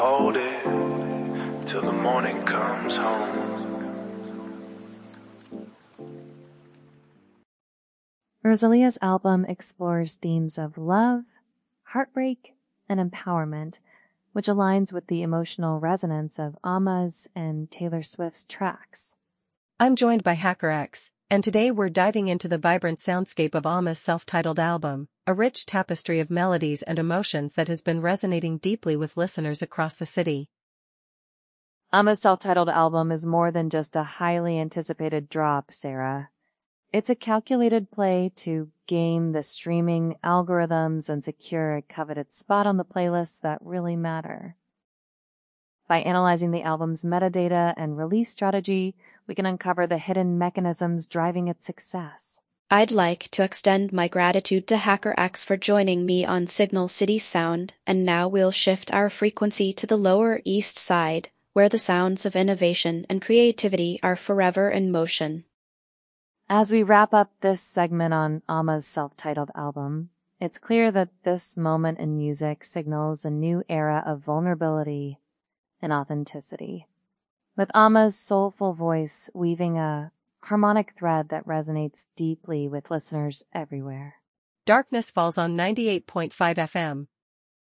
Hold it till the morning comes home. Rosalia's album explores themes of love, heartbreak, and empowerment, which aligns with the emotional resonance of Amma's and Taylor Swift's tracks. I'm joined by HackerX, and today we're diving into the vibrant soundscape of Amma's self-titled album, a rich tapestry of melodies and emotions that has been resonating deeply with listeners across the city. Amma's self-titled album is more than just a highly anticipated drop, Sarah. It's a calculated play to game the streaming algorithms and secure a coveted spot on the playlists that really matter. By analyzing the album's metadata and release strategy, we can uncover the hidden mechanisms driving its success. I'd like to extend my gratitude to HackerX for joining me on Signal City Sound, and now we'll shift our frequency to the Lower East Side, where the sounds of innovation and creativity are forever in motion. As we wrap up this segment on Amma's self-titled album, it's clear that this moment in music signals a new era of vulnerability and authenticity, with Amma's soulful voice weaving a harmonic thread that resonates deeply with listeners everywhere. Darkness Falls on 98.5 FM.